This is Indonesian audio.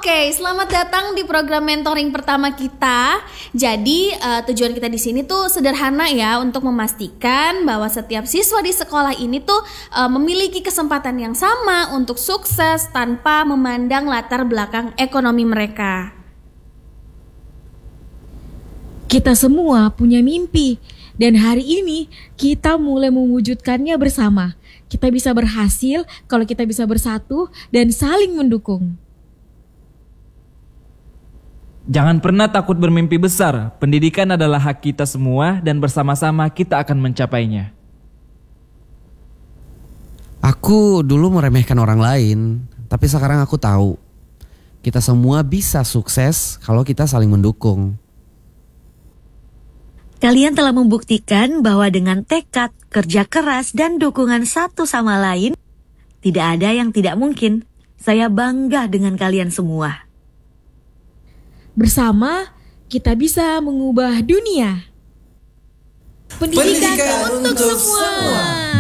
Oke, selamat datang di program mentoring pertama kita. Jadi tujuan kita di sini tuh sederhana ya, untuk memastikan bahwa setiap siswa di sekolah ini tuh memiliki kesempatan yang sama untuk sukses tanpa memandang latar belakang ekonomi mereka. Kita semua punya mimpi dan hari ini kita mulai mewujudkannya bersama. Kita bisa berhasil kalau kita bisa bersatu dan saling mendukung. Jangan pernah takut bermimpi besar. Pendidikan adalah hak kita semua dan bersama-sama kita akan mencapainya. Aku dulu meremehkan orang lain, tapi sekarang aku tahu kita semua bisa sukses kalau kita saling mendukung. Kalian telah membuktikan bahwa dengan tekad, kerja keras, dan dukungan satu sama lain, tidak ada yang tidak mungkin. Saya bangga dengan kalian semua. Bersama kita bisa mengubah dunia. Pendidikan untuk semua.